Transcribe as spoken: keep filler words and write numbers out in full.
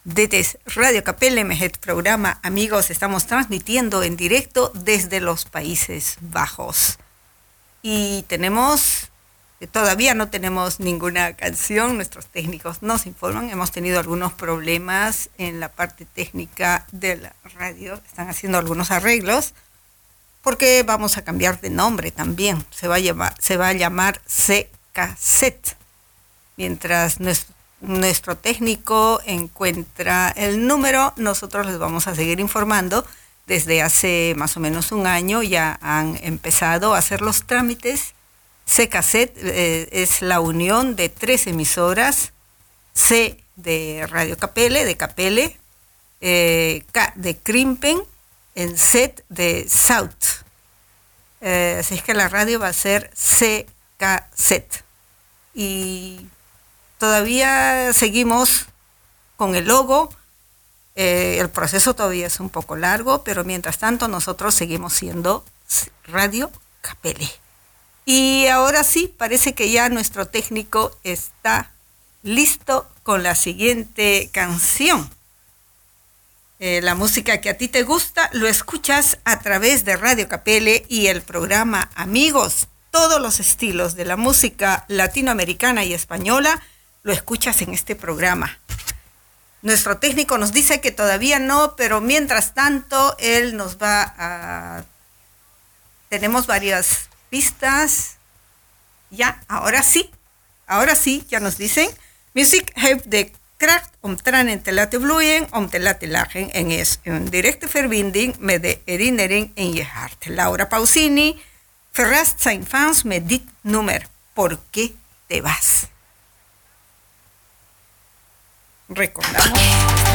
Dit is Radio Capelle met het programa Amigos. Estamos transmitiendo en directo desde los Países Bajos. Y tenemos, todavía no tenemos ninguna canción, nuestros técnicos nos informan, hemos tenido algunos problemas en la parte técnica de la radio, están haciendo algunos arreglos, porque vamos a cambiar de nombre también, se va a llamar, se va a llamar C-Cassette, mientras nuestro, nuestro técnico encuentra el número, nosotros les vamos a seguir informando. Desde hace más o menos un año ya han empezado a hacer los trámites. C-Cassette eh, es la unión de tres emisoras, C de Radio Capelle, de Capelle, eh, K de Krimpen, en Z de South. Eh, así es que la radio va a ser C-Cassette. Y todavía seguimos con el logo. Eh, el proceso todavía es un poco largo, pero mientras tanto nosotros seguimos siendo Radio Capelle. Y ahora sí, parece que ya nuestro técnico está listo con la siguiente canción. Eh, la música que a ti te gusta lo escuchas a través de Radio Capelle y el programa Amigos. Todos los estilos de la música latinoamericana y española lo escuchas en este programa. Nuestro técnico nos dice que todavía no, pero mientras tanto él nos va a... Tenemos varias pistas. Ya, ahora sí. Ahora sí, ya nos dicen. Muziek heeft de kracht om tranen te laten vloeien, om te laten lachen en is een directe verbinding met de herinnering in je hart. Laura Pausini verrast zijn fans met dit nummer. ¿Por qué te vas? Recordamos